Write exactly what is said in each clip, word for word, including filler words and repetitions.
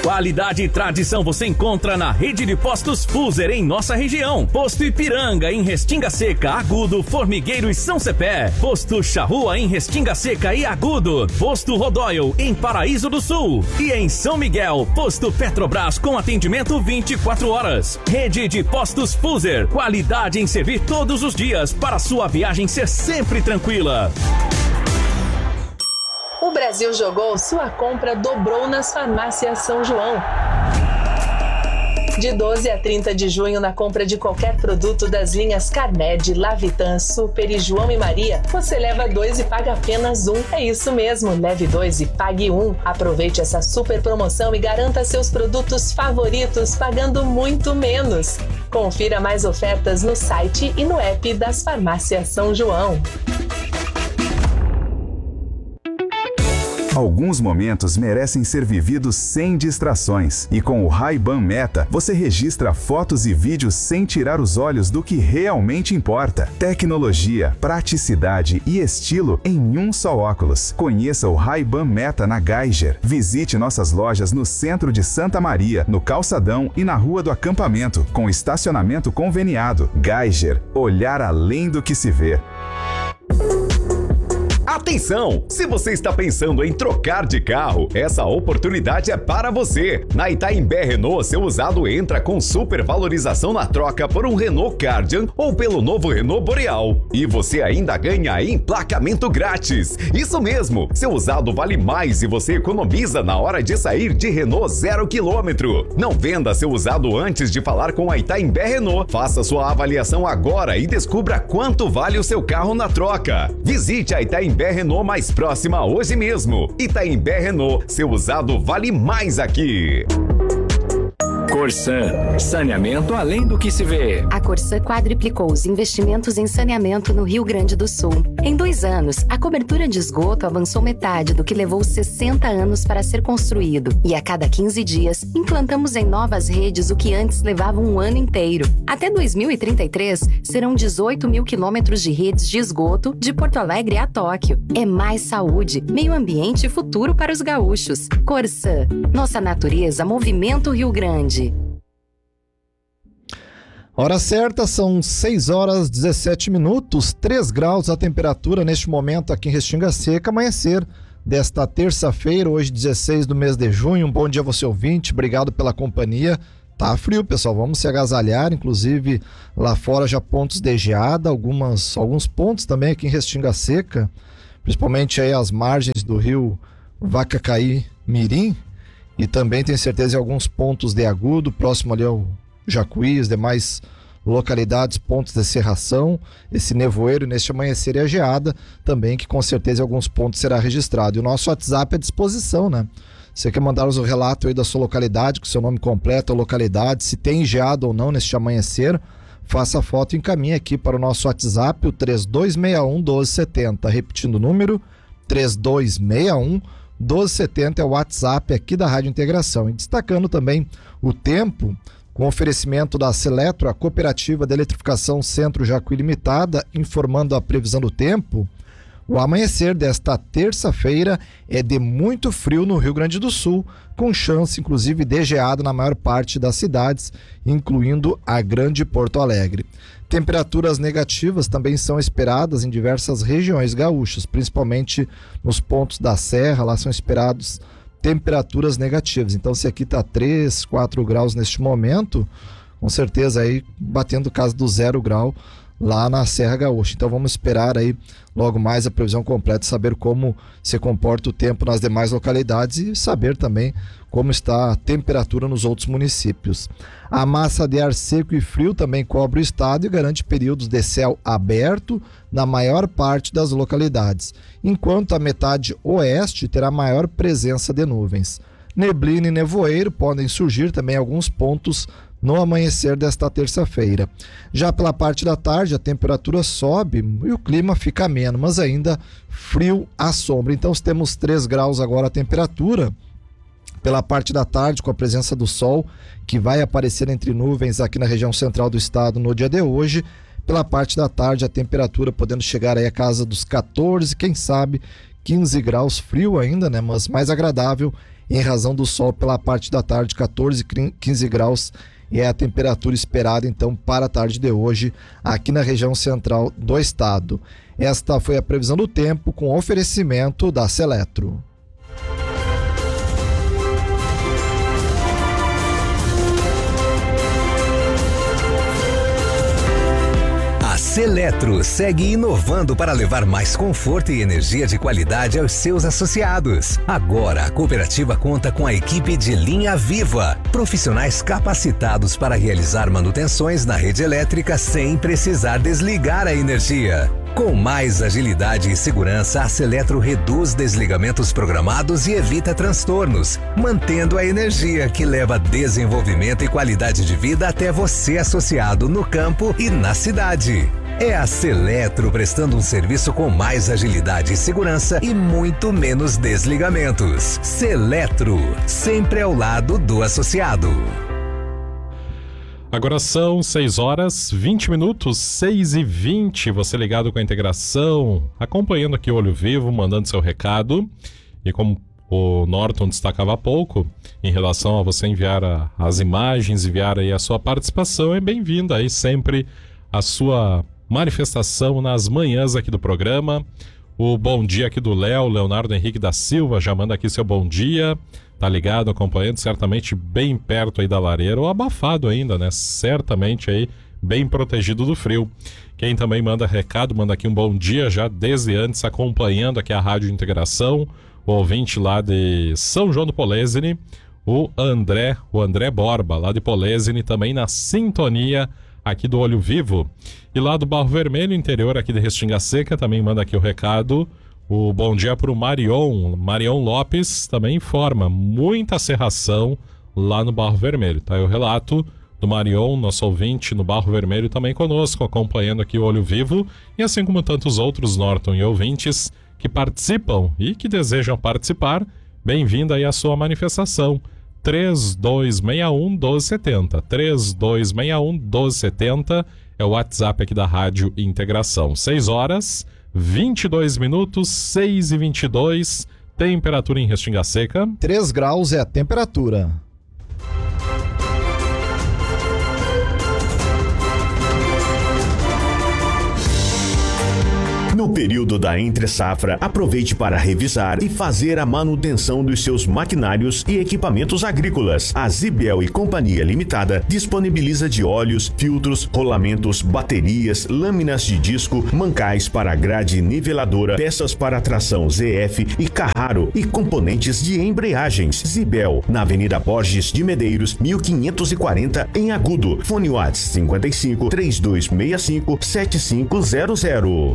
Qualidade e tradição você encontra na rede de postos Fuser em nossa região. Posto Ipiranga em Restinga Seca, Agudo, Formigueiro e São Cepé. Posto Charrua em Restinga Seca e Agudo. Posto Rodóio em Paraíso do Sul. E em São Miguel, Posto Petrobras com atendimento vinte e quatro horas. Rede de postos Fuser. Qualidade em servir todos os dias para sua viagem ser sempre tranquila. O Brasil Jogou, sua compra dobrou nas farmácias São João. De doze a trinta de junho, na compra de qualquer produto das linhas Carmed, Lavitan, Super e João e Maria, você leva dois e paga apenas um. É isso mesmo, leve dois e pague um. Aproveite essa super promoção e garanta seus produtos favoritos pagando muito menos. Confira mais ofertas no site e no app das farmácias São João. Alguns momentos merecem ser vividos sem distrações. E com o Ray-Ban Meta, você registra fotos e vídeos sem tirar os olhos do que realmente importa. Tecnologia, praticidade e estilo em um só óculos. Conheça o Ray-Ban Meta na Geiger. Visite nossas lojas no centro de Santa Maria, no Calçadão e na Rua do Acampamento, com estacionamento conveniado. Geiger, olhar além do que se vê. Atenção! Se você está pensando em trocar de carro, essa oportunidade é para você. Na Itaimbé Renault, seu usado entra com super valorização na troca por um Renault Kardian ou pelo novo Renault Boreal. E você ainda ganha emplacamento grátis. Isso mesmo! Seu usado vale mais e você economiza na hora de sair de Renault zero quilômetro. Não venda seu usado antes de falar com a Itaimbé Renault. Faça sua avaliação agora e descubra quanto vale o seu carro na troca. Visite a Itaimbé Renault mais próxima hoje mesmo. Itaimbé Renault, seu usado vale mais aqui. Corsan, saneamento além do que se vê. A Corsan quadriplicou os investimentos em saneamento no Rio Grande do Sul. Em dois anos, a cobertura de esgoto avançou metade do que levou sessenta anos para ser construído. E a cada quinze dias, implantamos em novas redes o que antes levava um ano inteiro. Até dois mil e trinta e três, serão dezoito mil quilômetros de redes de esgoto de Porto Alegre a Tóquio. É mais saúde, meio ambiente e futuro para os gaúchos. Corsan, nossa natureza movimenta o Rio Grande. Hora certa, são seis horas dezessete minutos, três graus a temperatura neste momento aqui em Restinga Seca, amanhecer desta terça-feira, hoje dezesseis do mês de junho. Um bom dia a você ouvinte, obrigado pela companhia. Tá frio, pessoal, vamos se agasalhar, inclusive lá fora já pontos de geada, algumas, alguns pontos também aqui em Restinga Seca, principalmente aí as margens do rio Vacacaí Mirim, e também tenho certeza em alguns pontos de Agudo, próximo ali ao Jacuí, as demais localidades, pontos de serração, esse nevoeiro neste amanhecer e a geada também, que com certeza em alguns pontos será registrado. E o nosso WhatsApp é à disposição, né? Você quer mandar o relato aí da sua localidade, com seu nome completo, a localidade, se tem geada ou não neste amanhecer, faça a foto e encaminhe aqui para o nosso WhatsApp, o três dois seis um, um dois sete zero. Repetindo o número, três dois seis um, um dois sete zero é o WhatsApp aqui da Rádio Integração. E destacando também o tempo, com oferecimento da Seletro, a Cooperativa de Eletrificação Centro Jacuí Limitada, informando a previsão do tempo. O amanhecer desta terça-feira é de muito frio no Rio Grande do Sul, com chance inclusive de geada na maior parte das cidades, incluindo a Grande Porto Alegre. Temperaturas negativas também são esperadas em diversas regiões gaúchas, principalmente nos pontos da Serra, lá são esperados temperaturas negativas. Então, se aqui está três, quatro graus neste momento, com certeza aí batendo casa do zero grau lá na Serra Gaúcha. Então vamos esperar aí logo mais a previsão completa, saber como se comporta o tempo nas demais localidades e saber também como está a temperatura nos outros municípios. A massa de ar seco e frio também cobre o estado e garante períodos de céu aberto na maior parte das localidades, enquanto a metade oeste terá maior presença de nuvens. Neblina e nevoeiro podem surgir também em alguns pontos no amanhecer desta terça-feira. Já pela parte da tarde, a temperatura sobe e o clima fica ameno, mas ainda frio à sombra. Então, temos três graus agora a temperatura. Pela parte da tarde, com a presença do sol, que vai aparecer entre nuvens aqui na região central do estado no dia de hoje. Pela parte da tarde, a temperatura podendo chegar aí a casa dos quatorze, quem sabe quinze graus, frio ainda, né? Mas mais agradável em razão do sol pela parte da tarde, quatorze, quinze graus é a temperatura esperada então para a tarde de hoje aqui na região central do estado. Esta foi a previsão do tempo com oferecimento da Seletro. Seletro segue inovando para levar mais conforto e energia de qualidade aos seus associados. Agora, a cooperativa conta com a equipe de linha viva, profissionais capacitados para realizar manutenções na rede elétrica sem precisar desligar a energia. Com mais agilidade e segurança, a Seletro reduz desligamentos programados e evita transtornos, mantendo a energia que leva desenvolvimento e qualidade de vida até você, associado no campo e na cidade. É a Seletro prestando um serviço com mais agilidade e segurança e muito menos desligamentos. Seletro, sempre ao lado do associado. Agora são seis horas, vinte minutos, seis e vinte. Você ligado com a integração, acompanhando aqui o Olho Vivo, mandando seu recado. E como o Norton destacava há pouco, em relação a você enviar a, as imagens, enviar aí a sua participação, é bem-vinda aí sempre a sua manifestação nas manhãs aqui do programa. O bom dia aqui do Léo, Leonardo Henrique da Silva, já manda aqui seu bom dia. Tá ligado, acompanhando, certamente bem perto aí da lareira, ou abafado ainda, né? Certamente aí bem protegido do frio. Quem também manda recado, manda aqui um bom dia já desde antes, acompanhando aqui a Rádio Integração, o ouvinte lá de São João do Polesine, o André, o André Borba, lá de Polesine, também na sintonia aqui do Olho Vivo. E lá do Barro Vermelho, interior aqui de Restinga Seca, também manda aqui o recado. O bom dia para o Marion, Marion Lopes também informa, muita serração lá no Barro Vermelho. Tá aí o relato do Marion, nosso ouvinte no Barro Vermelho, também conosco, acompanhando aqui o Olho Vivo, e assim como tantos outros Norton e ouvintes que participam e que desejam participar, bem-vinda aí a sua manifestação. três dois seis um, um dois sete zero, três dois seis um, um dois sete zero é o WhatsApp aqui da Rádio Integração. seis horas, vinte e dois minutos, seis e vinte e dois, temperatura em Restinga Seca. três graus é a temperatura. No período da entre-safra, aproveite para revisar e fazer a manutenção dos seus maquinários e equipamentos agrícolas. A Zibel e Companhia Limitada disponibiliza de óleos, filtros, rolamentos, baterias, lâminas de disco, mancais para grade niveladora, peças para tração Z F e Carraro e componentes de embreagens. Zibel, na Avenida Borges de Medeiros, mil quinhentos e quarenta, em Agudo. Fone WhatsApp cinquenta e cinco, três dois seis cinco, sete cinco zero zero.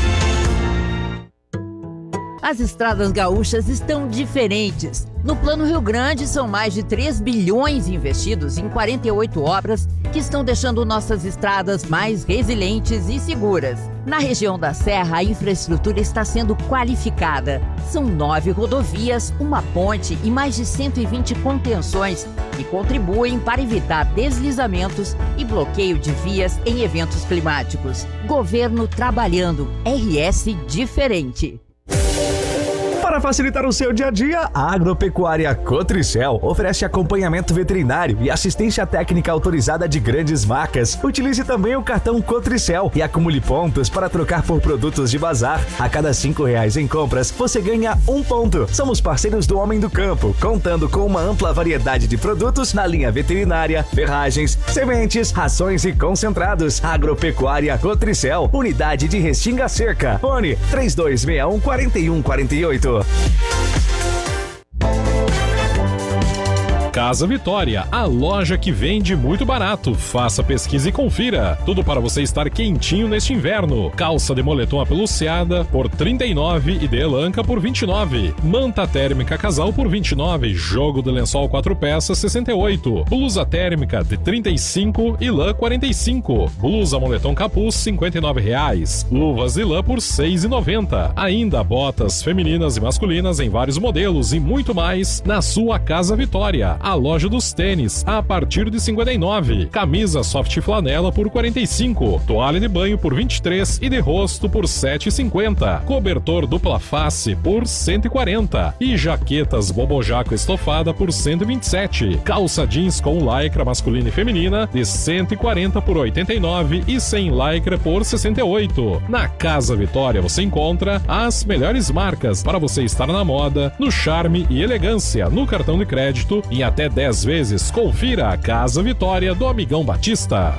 As estradas gaúchas estão diferentes. No Plano Rio Grande, são mais de três bilhões investidos em quarenta e oito obras que estão deixando nossas estradas mais resilientes e seguras. Na região da Serra, a infraestrutura está sendo qualificada. São nove rodovias, uma ponte e mais de cento e vinte contenções que contribuem para evitar deslizamentos e bloqueio de vias em eventos climáticos. Governo trabalhando. R S diferente. Para facilitar o seu dia a dia, a Agropecuária Cotricel oferece acompanhamento veterinário e assistência técnica autorizada de grandes marcas. Utilize também o cartão Cotricel e acumule pontos para trocar por produtos de bazar. A cada cinco reais em compras, você ganha um ponto. Somos parceiros do Homem do Campo, contando com uma ampla variedade de produtos na linha veterinária, ferragens, sementes, rações e concentrados. Agropecuária Cotricel, unidade de Restinga Seca. Fone três dois seis um, quatro um quatro oito. Casa Vitória, a loja que vende muito barato. Faça pesquisa e confira. Tudo para você estar quentinho neste inverno. Calça de moletom apeluciada por trinta e nove reais e de elanca por vinte e nove reais. Manta térmica casal por vinte e nove reais. Jogo de lençol quatro peças sessenta e oito reais. Blusa térmica de trinta e cinco reais e lã quarenta e cinco reais. Blusa moletom capuz cinquenta e nove reais. Luvas de lã por seis reais e noventa centavos. Ainda botas femininas e masculinas em vários modelos e muito mais na sua Casa Vitória. A loja dos tênis, a partir de cinquenta e nove reais. Camisa soft flanela por quarenta e cinco reais. Toalha de banho por vinte e três reais e de rosto por sete reais e cinquenta centavos. Cobertor dupla face por cento e quarenta reais. E jaquetas bobojaco estofada por cento e vinte e sete reais. Calça jeans com lycra masculina e feminina de cento e quarenta reais por oitenta e nove reais e sem lycra por sessenta e oito reais. Na Casa Vitória você encontra as melhores marcas para você estar na moda, no charme e elegância, no cartão de crédito em até dez vezes. Confira a Casa Vitória do Amigão Batista.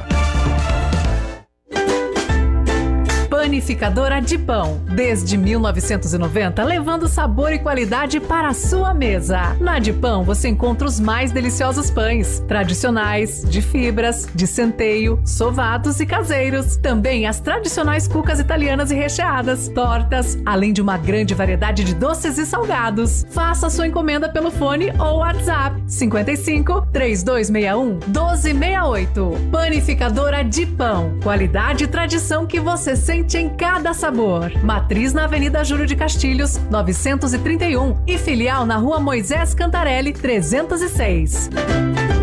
Panificadora de Pão, desde mil novecentos e noventa, levando sabor e qualidade para a sua mesa. Na de Pão você encontra os mais deliciosos pães, tradicionais, de fibras, de centeio, sovados e caseiros. Também as tradicionais cucas italianas e recheadas, tortas, além de uma grande variedade de doces e salgados. Faça sua encomenda pelo fone ou WhatsApp cinquenta e cinco, três dois seis um, um dois seis oito. Panificadora de Pão, qualidade e tradição que você sente em cada sabor. Matriz na Avenida Júlio de Castilhos, novecentos e trinta e um e filial na Rua Moisés Cantarelli, trezentos e seis.